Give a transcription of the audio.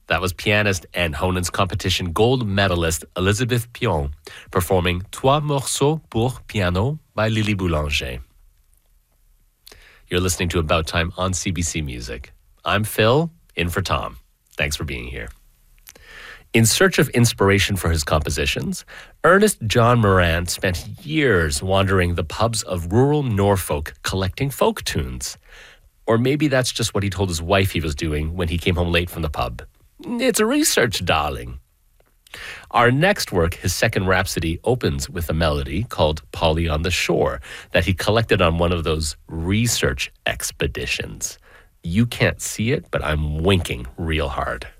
That was pianist and Honen's competition gold medalist Elizabeth Pion performing Trois morceaux pour piano by Lily Boulanger. You're listening to About Time on CBC Music. I'm Phil, in for Tom. Thanks for being here. In search of inspiration for his compositions, Ernest John Moran spent years wandering the pubs of rural Norfolk collecting folk tunes. Or maybe that's just what he told his wife he was doing when he came home late from the pub. It's a research, darling. Our next work, his second rhapsody, opens with a melody called Polly on the Shore that he collected on one of those research expeditions. You can't see it, but I'm winking real hard.